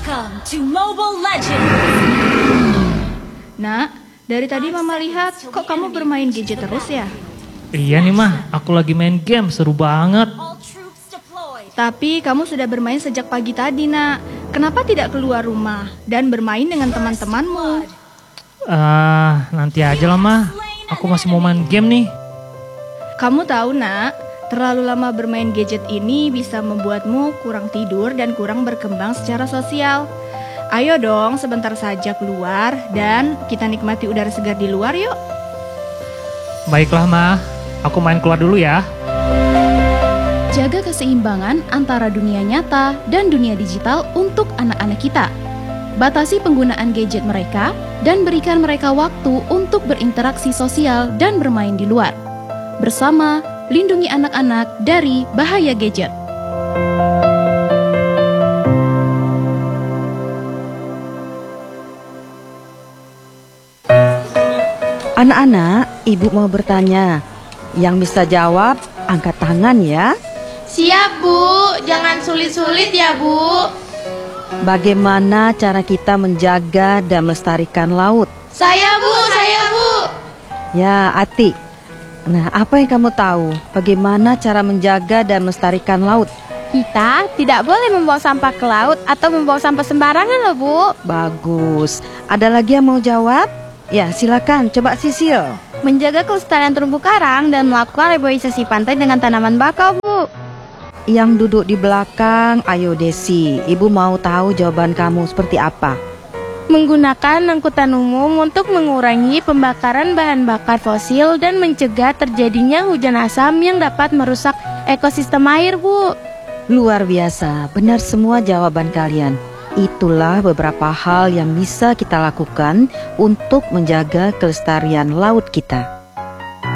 Welcome to Mobile Legends. Nak, dari tadi Mama lihat kok kamu bermain gadget terus ya? Iya nih mah, aku lagi main game seru banget. All troops deployed. Tapi kamu sudah bermain sejak pagi tadi, Nak. Kenapa tidak keluar rumah dan bermain dengan teman-temanmu? Nanti aja lah mah. Aku masih mau main game nih. Kamu tahu, Nak, terlalu lama bermain gadget ini bisa membuatmu kurang tidur dan kurang berkembang secara sosial. Ayo dong, sebentar saja keluar dan kita nikmati udara segar di luar yuk. Baiklah mah, aku main keluar dulu ya. Jaga keseimbangan antara dunia nyata dan dunia digital untuk anak-anak kita. Batasi penggunaan gadget mereka dan berikan mereka waktu untuk berinteraksi sosial dan bermain di luar. Bersama, lindungi anak-anak dari bahaya gadget. Anak-anak, ibu mau bertanya. Yang bisa jawab, angkat tangan ya. Siap, Bu. Jangan sulit-sulit ya, Bu. Bagaimana cara kita menjaga dan melestarikan laut? Saya, Bu. Ya, Ati. Nah, apa yang kamu tahu? Bagaimana cara menjaga dan melestarikan laut? Kita tidak boleh membawa sampah ke laut atau membawa sampah sembarangan loh, Bu. Bagus. Ada lagi yang mau jawab? Ya, silakan. Coba Sisil. Menjaga kelestarian terumbu karang dan melakukan reboisasi pantai dengan tanaman bakau, Bu. Yang duduk di belakang, ayo Desi. Ibu mau tahu jawaban kamu seperti apa. Menggunakan angkutan umum untuk mengurangi pembakaran bahan bakar fosil dan mencegah terjadinya hujan asam yang dapat merusak ekosistem air, Bu. Luar biasa, benar semua jawaban kalian. Itulah beberapa hal yang bisa kita lakukan untuk menjaga kelestarian laut kita.